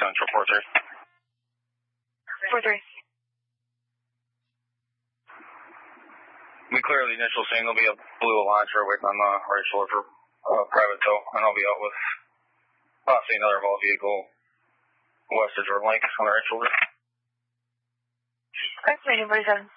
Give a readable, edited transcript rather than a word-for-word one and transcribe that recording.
Central 4-3. 4-3. We clear the initial scene. There'll be a blue Elantra waiting on the right shoulder for private tow, and I'll be out with possibly another Vol vehicle west of Jordan Lake on the right shoulder. Okay, 47.